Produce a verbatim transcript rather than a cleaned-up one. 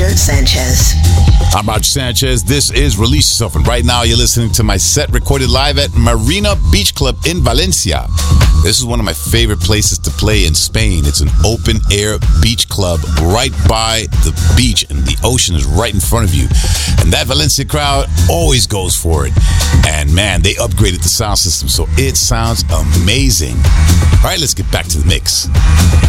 Roger Sanchez. I'm Roger Sanchez. This is Release Yourself, and right now you're listening to my set recorded live at Marina Beach Club in Valencia. This is one of my favorite places to play in Spain. It's an open-air beach club right by the beach, and the ocean is right in front of you. And that Valencia crowd always goes for it. And man, they upgraded the sound system, so it sounds amazing. All right, let's get back to the mix.